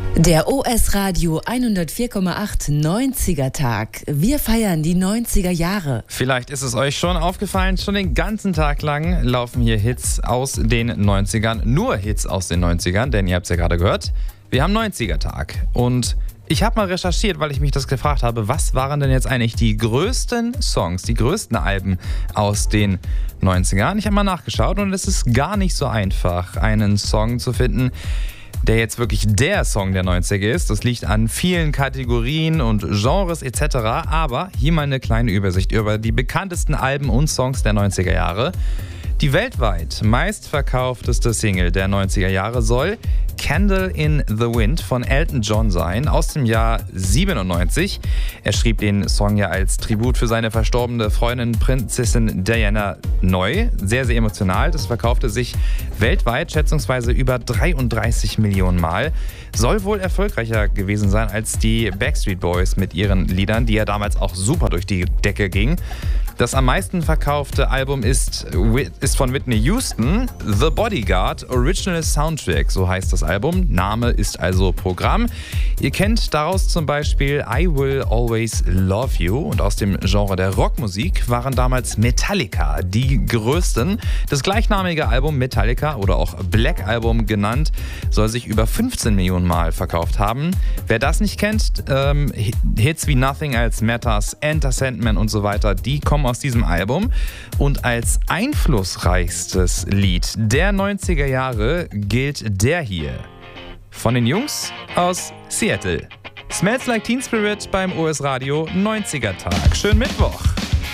Der OS Radio 104,8 90er Tag. Wir feiern die 90er Jahre. Vielleicht ist es euch schon aufgefallen, schon den ganzen Tag lang laufen hier Hits aus den 90ern. Nur Hits aus den 90ern, denn ihr habt es ja gerade gehört, wir haben 90er Tag. Und ich habe mal recherchiert, weil ich mich das gefragt habe, was waren denn jetzt eigentlich die größten Songs, die größten Alben aus den 90ern? Ich habe mal nachgeschaut und es ist gar nicht so einfach, einen Song zu finden, der jetzt wirklich der Song der 90er ist. Das liegt an vielen Kategorien und Genres etc. Aber hier mal eine kleine Übersicht über die bekanntesten Alben und Songs der 90er Jahre. Die weltweit meistverkaufteste Single der 90er Jahre soll Candle in the Wind von Elton John sein, aus dem Jahr 97. Er schrieb den Song ja als Tribut für seine verstorbene Freundin Prinzessin Diana neu. Sehr, sehr emotional. Das verkaufte sich weltweit schätzungsweise über 33 Millionen Mal. Soll wohl erfolgreicher gewesen sein als die Backstreet Boys mit ihren Liedern, die ja damals auch super durch die Decke gingen. Das am meisten verkaufte Album ist von Whitney Houston, The Bodyguard Original Soundtrack, so heißt das Album. Name ist also Programm. Ihr kennt daraus zum Beispiel I Will Always Love You, und aus dem Genre der Rockmusik waren damals Metallica die größten. Das gleichnamige Album Metallica oder auch Black Album genannt, soll sich über 15 Millionen Mal verkauft haben. Wer das nicht kennt, Hits wie Nothing Else Matters, Enter Sandman und so weiter, die kommen aus diesem Album. Und als einflussreichstes Lied der 90er Jahre gilt der hier. Von den Jungs aus Seattle. Smells Like Teen Spirit beim OS Radio 90er Tag. Schönen Mittwoch!